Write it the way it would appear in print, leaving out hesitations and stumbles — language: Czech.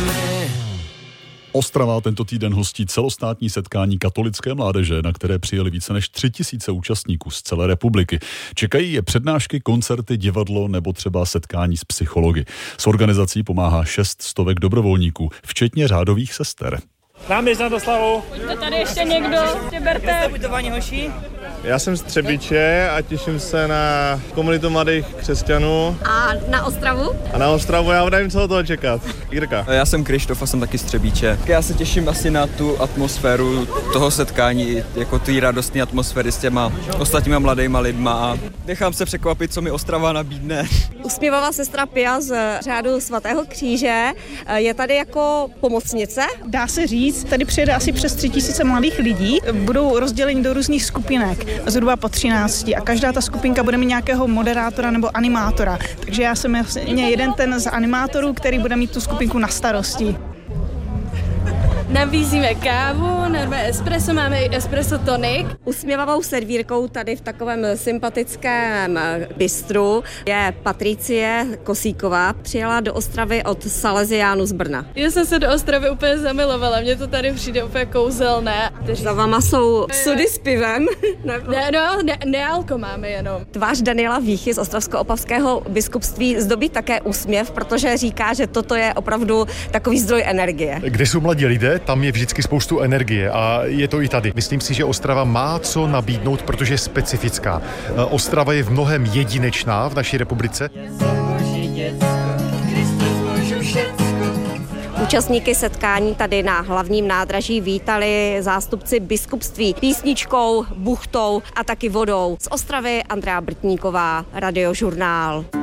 Ostrava tento týden hostí celostátní setkání katolické mládeže, na které přijeli více než 3000 účastníků z celé republiky. Čekají je přednášky, koncerty, divadlo nebo třeba setkání s psychology. S organizací pomáhá 600 dobrovolníků, včetně řádových sester. Náměst na Doslavu. Pojďte tady ještě někdo, berte. Já jsem z Třebíče a těším se na komunitu mladých křesťanů. A na Ostravu? A na Ostravu já nevím, co od toho čekat. Jirka. Já jsem Krištof a jsem taky z Třebíče. Já se těším asi na tu atmosféru toho setkání, jako ty radostné atmosféry s těma ostatníma mladýma lidma a nechám se překvapit, co mi Ostrava nabídne. Usměvavá sestra Pia z řádu svatého kříže je tady jako pomocnice. Dá se říct, tady přijede asi přes 3000 mladých lidí, budou rozděleni do různých skupinek, zhruba po 13 a každá ta skupinka bude mít nějakého moderátora nebo animátora. Takže já jsem vlastně jeden ten z animátorů, který bude mít tu skupinku na starosti. Nabízíme kávu, normálně espresso, máme i espresso tonic. Usměvavou servírkou tady v takovém sympatickém bistru je Patricie Kosíková. Přijela do Ostravy od Salesiánů z Brna. Já jsem se do Ostravy úplně zamilovala, mně to tady přijde úplně kouzelné. Za váma jsou sudy s pivem? Nealko máme jenom. Tvář Daniela Víchy z Ostravsko-Opavského biskupství zdobí také úsměv, protože říká, že toto je opravdu takový zdroj energie. Kde jsou mladí lidé, tam je vždycky spoustu energie a je to i tady. Myslím si, že Ostrava má co nabídnout, protože je specifická. Ostrava je v mnohem jedinečná v naší republice. Účastníky setkání tady na hlavním nádraží vítali zástupci biskupství písničkou, buchtou a taky vodou. Z Ostravy Andrea Brtníková, Radiožurnál.